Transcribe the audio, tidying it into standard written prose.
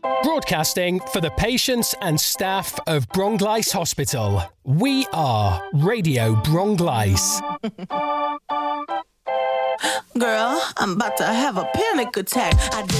Broadcasting for the patients and staff of Bronglice Hospital. We are Radio Bronglice. Girl, I'm about to have a panic attack.